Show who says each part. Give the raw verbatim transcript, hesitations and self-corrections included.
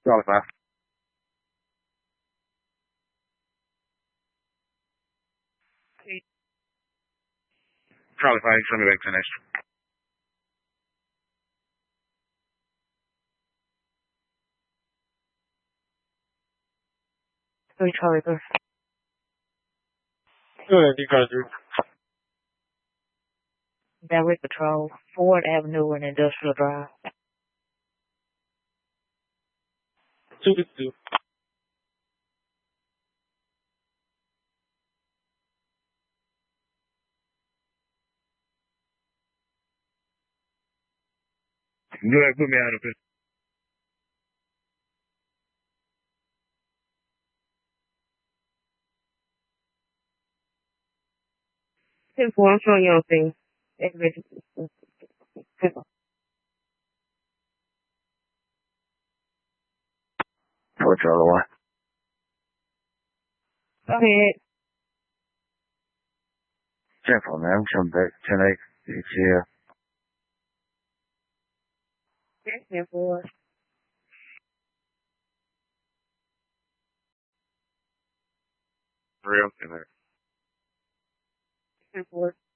Speaker 1: Charlie five. Charlie five, send me back to next.
Speaker 2: Three Charlie five.
Speaker 1: Good, you gotta do.
Speaker 2: Beverly Patrol, Ford Avenue and Industrial Drive.
Speaker 1: Two to two. You gotta put me out of it.
Speaker 2: Ten four, I'm showing you on thing.
Speaker 1: Four Charlie one.
Speaker 2: Go ahead.
Speaker 1: Ten four, man. I'm coming back. Ten eight. Yeah.
Speaker 2: Ten four.
Speaker 1: Real in there.
Speaker 2: Ten four.